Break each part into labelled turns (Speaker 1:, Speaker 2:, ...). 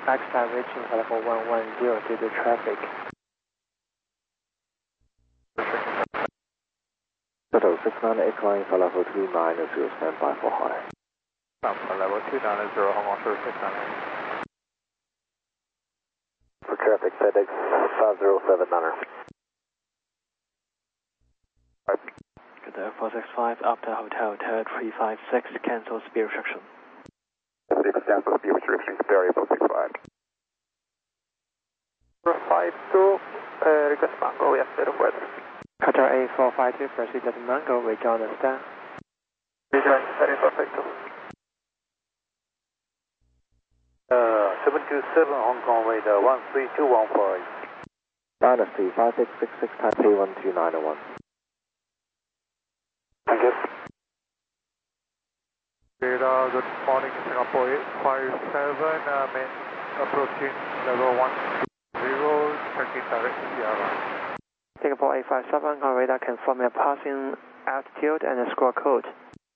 Speaker 1: backside reaching level 110 due to traffic.
Speaker 2: Total 698 flying for level 290, stand by for high.
Speaker 3: Level 290, Hong Kong Shore 698.
Speaker 2: For traffic, FedEx 5079er.
Speaker 1: Qatar 465 after hotel, turret 356, cancel speed restriction.
Speaker 2: Cancel speed restriction, variable 65.
Speaker 3: 452, request Mango, yes, 0 weather.
Speaker 1: Qatar A452, proceed to Mango, rejoin the stand.
Speaker 3: Rejoin, very perfect.
Speaker 4: 727 Hong Kong radar 13215.
Speaker 2: Dynasty 5666 Taipei 12901.
Speaker 4: Thank you.
Speaker 3: Radar, good morning, Singapore 857, main approaching level 10, checking direct Sierra.
Speaker 1: Singapore 857, Hong Kong radar confirm your passing altitude and the score code.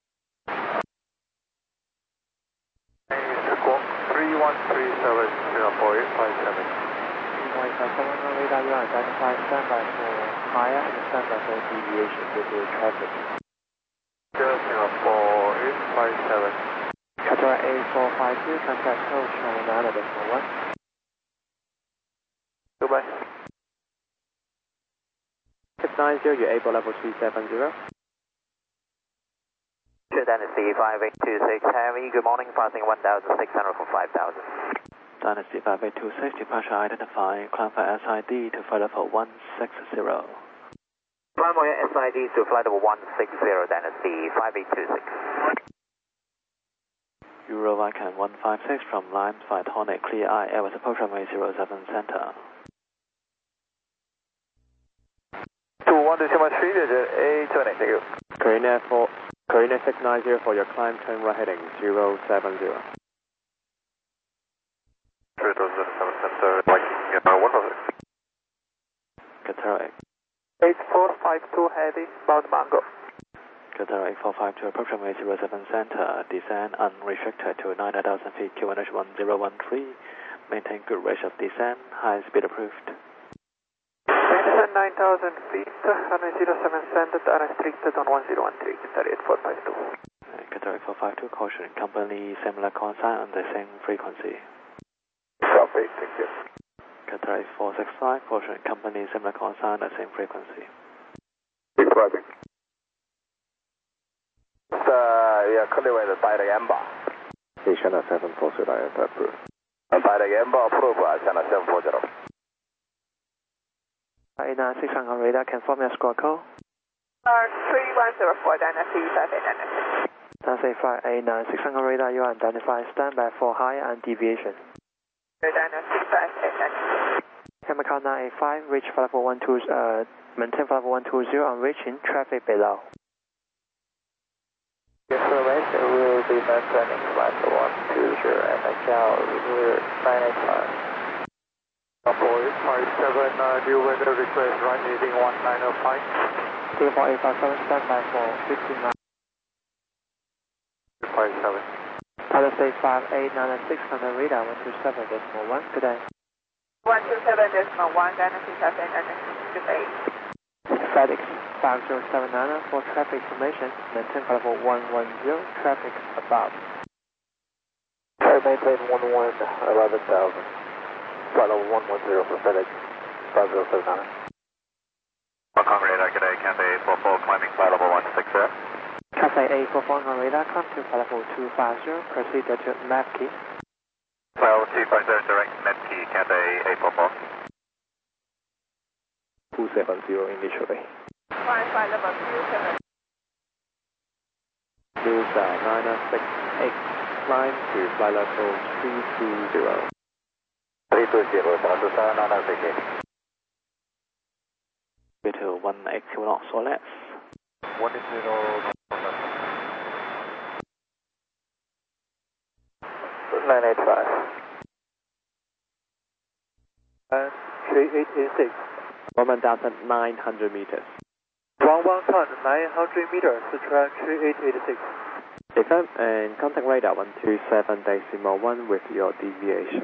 Speaker 3: Squawk 3137, Singapore 857.
Speaker 1: Singapore 857, Hong Kong radar, you identify standby for higher and standby for deviation due to traffic.
Speaker 3: Singapore 857.
Speaker 1: Qatar A452, contact code China 9.1.
Speaker 3: Goodbye.
Speaker 1: 690, you're able level 370.
Speaker 5: Dynasty 5826 Heavy, good morning, passing 1,600 for 5,000.
Speaker 1: Dynasty 5826, departure identifying, climb for SID to flight level 160.
Speaker 5: Climb for your SID to flight level 160, Dynasty 5826.
Speaker 1: Euro Viking 156 from Lime, flight Hornet, clear eye, Airbus approach runway 07 center.
Speaker 3: 2123, A20, thank you.
Speaker 1: Korean 690 for your climb, turn right heading 070.
Speaker 3: 3007 center, Viking 156.
Speaker 1: Qatar
Speaker 3: 8452 Heavy, bound Mango.
Speaker 1: Qatar 8452 approach runway 07 center, descend unrestricted to 9,000 feet, QNH 1013, maintain good rate of descent, high speed approved.
Speaker 3: Descend 9,000 feet, runway 07 center, unrestricted on 1013, Qatar 8452.
Speaker 1: Qatar 8452, caution, company similar consign on the same frequency.
Speaker 3: Copy, thank you.
Speaker 1: Qatar 8465, caution, company similar consign on the same frequency.
Speaker 3: Keep driving.
Speaker 4: 佢哋為咗帶嚟 amber。
Speaker 2: China 740 approved.
Speaker 4: 帶嚟 amber approve China 740.
Speaker 1: A96 Hong Kong radar, confirm your score code.
Speaker 5: 3104, Dynasty 5896.
Speaker 1: Dynasty 5896 Hong Kong radar, you are identified standby for higher and deviation.
Speaker 5: Dynasty 5896.
Speaker 1: Camera count 985, reach flight level 120, maintain flight level 120 on reaching, traffic below.
Speaker 5: Your formation will be maintaining flight 120 and account clear 985.
Speaker 3: Singapore 857, new weather request, right heading 1905.
Speaker 1: Singapore 857, standby for 59.
Speaker 3: 57.
Speaker 1: Dynasty 5896 on the radar, 127.1, good day.
Speaker 5: 127.1, Dynasty 5896, good day.
Speaker 1: FedEx 5079 for traffic information, maintain level 110, traffic above.
Speaker 2: Maintain 11,000. Flight level 110 for FedEx 5079.
Speaker 3: Hong Kong radar, good day, Cathay 844, climbing flight level 160.
Speaker 1: Cathay 844 on radar, come to flight level 250, proceed to Mapkey.
Speaker 3: Well, 250 direct Medkey, Cathay 844.
Speaker 2: 270 initially.
Speaker 5: Flight level 27.
Speaker 2: Delta 968, climb to flight level 320.
Speaker 4: 320, Delta 968.
Speaker 1: To 1 equinox or less.
Speaker 3: 180.
Speaker 4: 985.
Speaker 3: And 3886.
Speaker 1: 1,900 meters.
Speaker 3: 11 ton, 900 meters, Sichuan 3886.
Speaker 1: Defend and contact radar 127.1 with your deviation.